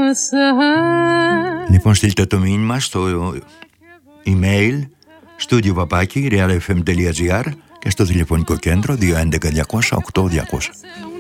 Λοιπόν, στείλτε το μήνυμα στο email studio@realfm.gr και στο τηλεφωνικό κέντρο 211 200 8200.